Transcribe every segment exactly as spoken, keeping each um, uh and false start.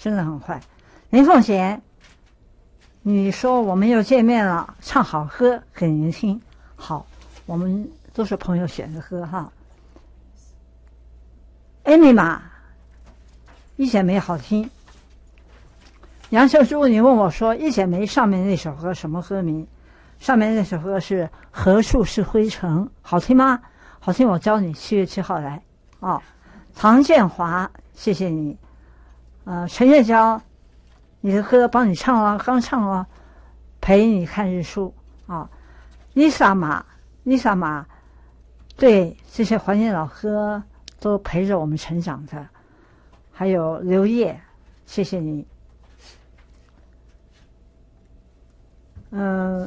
真的很坏。林凤贤，你说我们又见面了，唱好歌给您听。好，我们都是朋友选的歌哈。艾米玛，一剪梅好听。杨秀珠，你问我说一剪梅上面那首歌什么歌名？上面那首歌是何处是灰尘，好听吗？好听，我教你七月七号来啊、哦。唐建华，谢谢你。呃，陈月娇，你的歌帮你唱了，刚唱了，陪你看日出啊。Lisa 马，Lisa 马，对这些怀念老歌都陪着我们成长的。还有刘烨，谢谢你。嗯、呃，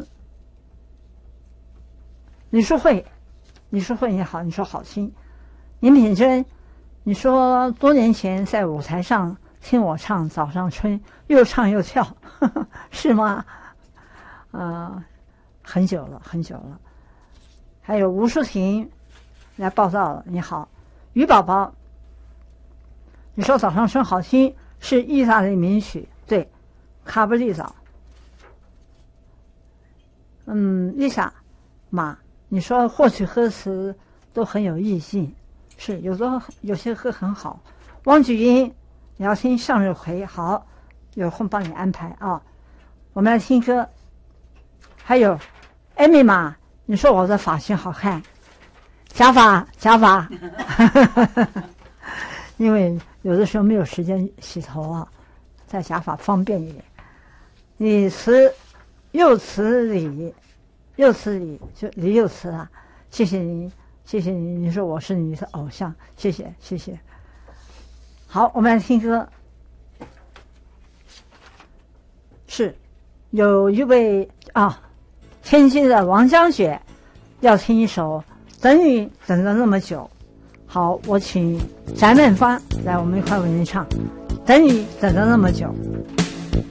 李淑慧，李淑慧你好，你说好听。林品珍，你说多年前在舞台上听我唱《早上春》，又唱又跳，呵呵是吗？呃，很久了，很久了。还有吴淑婷来报道了，你好，于宝宝，你说《早上春》好听，是意大利名曲，对，卡布利早。嗯，丽莎，马，你说获取歌词都很有意境，是有的有些歌很好。汪举英，你要听向日葵，好，有空帮你安排啊。我们来听歌。还有艾米玛，你说我的发型好看，假发假发，因为有的时候没有时间洗头啊，戴假发方便一点。你词柚词李，柚词李就李柚词啊，谢谢你，谢谢你，你说我是你的偶像，谢谢谢谢。好，我们来听歌。是有一位啊，天津的王江雪要听一首《等你等了那么久》。好，我请翟曼芳来，我们一块为您唱《等你等了那么久》。